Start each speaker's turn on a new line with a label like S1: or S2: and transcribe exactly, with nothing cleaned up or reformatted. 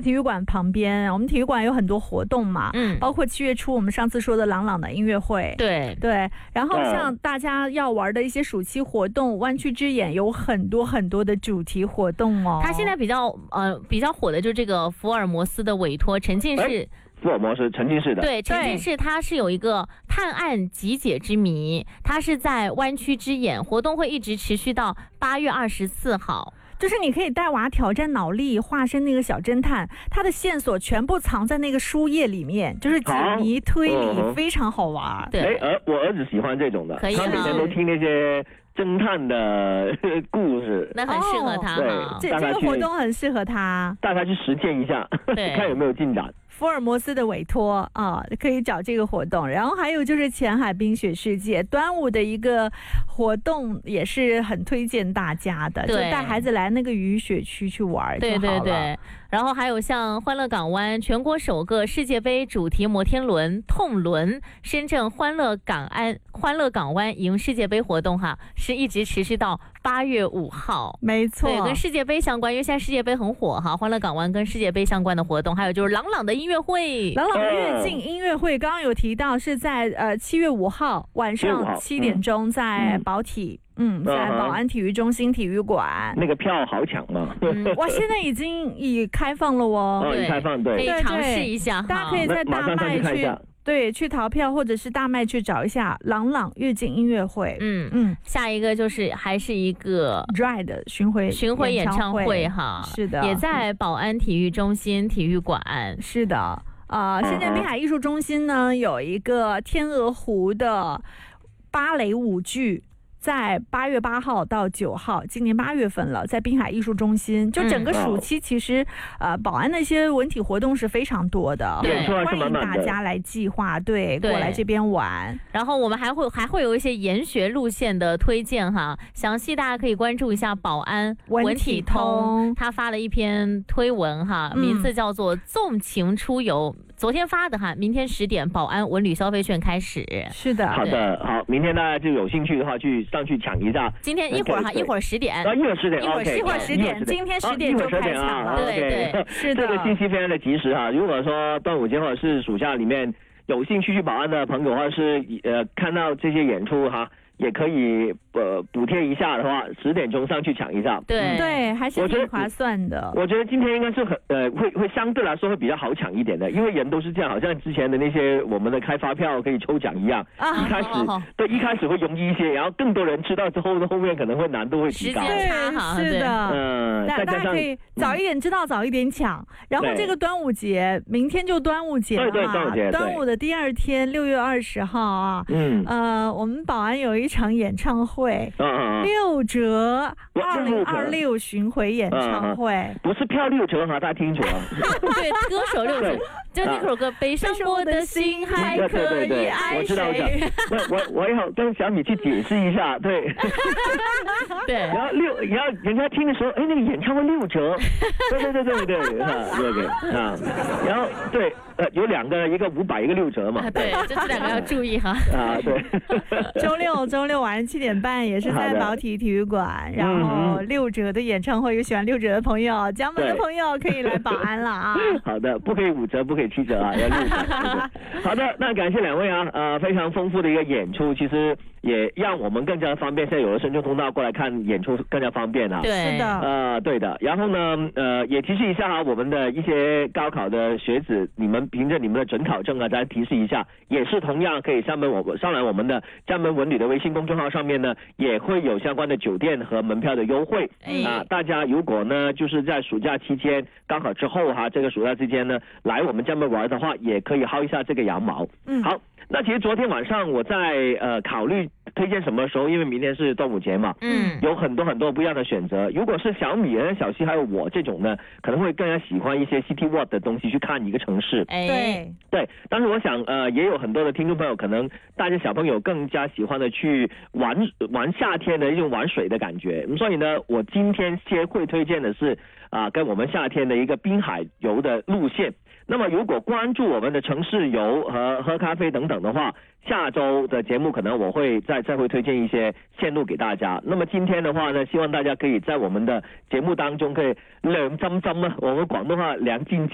S1: 体育馆旁边，我们体育馆有很多活动嘛，嗯，包括七月初我们上次说的朗朗的音乐会，
S2: 对
S1: 对，然后像大家要玩的一些暑期活动，湾区之眼有很多很多的主题活动哦。
S2: 它现在比较呃比较火的就是这个福尔摩斯的委托沉浸式。
S3: 福尔摩斯沉浸式的，
S2: 对，沉浸式它是有一个探案集解之谜，它是在湾区之眼，活动会一直持续到八月二十四号。
S1: 就是你可以带娃挑战脑力，化身那个小侦探，他的线索全部藏在那个书页里面，就是解谜推理，哦、非常好玩。
S2: 对，
S3: 哎，儿我儿子喜欢这种的，
S2: 可以
S3: 他每天都听那些侦探的故事，
S2: 那很适合他。
S1: 哦、对，这这个活动很适合他，
S3: 带他去实践一下，看有没有进展。
S1: 福尔摩斯的委托啊，可以找这个活动。然后还有就是前海冰雪世界，端午的一个活动也是很推荐大家的，就带孩子来那个雨雪区去玩就好了。
S2: 对对对。然后还有像欢乐港湾全国首个世界杯主题摩天轮痛轮，深圳欢乐港安欢乐港湾迎世界杯活动哈，是一直持续到八月五号。
S1: 没错，
S2: 对，跟世界杯相关，因为现在世界杯很火哈，欢乐港湾跟世界杯相关的活动，还有就是朗朗的音乐会，
S1: 朗朗的跃进音乐会，刚刚有提到是在呃七月五号晚上七点钟在宝体。嗯，在宝安体育中心体育馆，
S3: 那个票好抢嘛？
S1: 嗯，哇，现在已经已开放了哦，
S3: 哦，已开放，对，
S2: 可以尝试一下，
S1: 大家可以在大麦去对去淘票，或者是大麦去找一下朗朗跃进音乐会。
S2: 嗯嗯，下一个就是还是一个
S1: Dry 的巡回
S2: 巡回演唱会哈，
S1: 是的，
S2: 也在宝安体育中心体育馆，
S1: 是的，啊、呃，现在滨海艺术中心呢有一个天鹅湖的芭蕾舞剧。在八月八号到九号，今年八月份了，在滨海艺术中心，就整个暑期其实，嗯、呃，宝安那些文体活动是非常多的，
S3: 对，
S1: 欢迎大家来计划，对，过来这边玩。
S2: 然后我们还会还会有一些研学路线的推荐哈，详细大家可以关注一下宝安文体通，他发了一篇推文哈，名字叫做《纵情出游》。嗯，昨天发的哈，明天十点宝安文旅消费券开始。
S1: 是的，
S3: 好的，好，明天大家就有兴趣的话去上去抢一下。
S2: 今天一会儿哈，一会儿十点，
S3: 啊，一会儿十点，
S1: 一会儿一会儿十点，今天十点就开抢了。
S2: 对对，
S1: 是的，
S3: 这个信息非常的及时哈。如果说端午节或者是暑假里面有兴趣去宝安的朋友，或者是呃看到这些演出哈，也可以呃补贴一下的话，十点钟上去抢一下。
S2: 对、
S1: 嗯、对，还是挺划算的。
S3: 我觉得今天应该是很呃会会相对来说会比较好抢一点的，因为人都是这样，好像之前的那些我们的开发票可以抽奖一样，啊、一开始、哦、对一开始会容易一些，然后更多人知道之后呢，后面可能会难度会提高。
S1: 对，是的，
S3: 嗯，
S1: 大家可以早一点知道，早一点抢。然后这个端午节，明天就端午节了嘛，
S3: 对对，端午节，
S1: 端午的第二天，六月二十号啊，
S3: 嗯，
S1: 呃，我们宝安有一场演唱会，
S3: 嗯嗯，
S1: 六折二零二六巡回演唱会，
S3: 嗯嗯、不是票六折哈，大家听清楚啊。
S2: 对，歌手六折，就那首歌《悲伤过的心还可以爱谁》。
S3: 我知道，我我我要跟小米去解释一下，对，
S2: 对。
S3: 然后六，然后人家听的时候，哎，那个演唱会六折，对对对对对，哈，对对啊，然后对，呃，有两个，一个五百，一个六折嘛。
S2: 对，就这两个要注意哈。
S3: 啊，对。
S1: 周六周六晚上七点半也是在宝体体育馆，然后六折的演唱会，有喜欢六折的朋友，江门的朋友可以来宝安了啊。
S3: 好的，不可以五折，不可以七折啊，要六折。好的，那感谢两位啊，呃，非常丰富的一个演出，其实也让我们更加方便，现在有了深圳通道过来看演出更加方便啊。
S2: 对，是
S1: 的，
S3: 呃，对的。然后呢，呃，也提示一下啊，我们的一些高考的学子，你们凭着你们的准考证啊，再提示一下，也是同样可以上门我上来我们的江门文旅的微信公众号上面呢，也会有相关的酒店和门票的优惠、哎、啊。大家如果呢就是在暑假期间高考之后哈，这个暑假之间呢来我们江门玩的话，也可以薅一下这个羊毛。嗯，好。那其实昨天晚上我在呃考虑推荐什么时候，因为明天是端午节嘛，嗯，有很多很多不一样的选择。如果是小米、小西还有我这种呢，可能会更加喜欢一些 City Walk 的东西去看一个城市。
S2: 哎，
S1: 对
S3: 对，但是我想呃也有很多的听众朋友可能大家小朋友更加喜欢的去玩玩夏天的一种玩水的感觉，所以呢，我今天先会推荐的是啊、呃、跟我们夏天的一个滨海游的路线。那么如果关注我们的城市游和喝咖啡等等的话，下周的节目可能我会再再会推荐一些线路给大家。那么今天的话呢，希望大家可以在我们的节目当中可以凉浸浸啊，我们广东话凉浸浸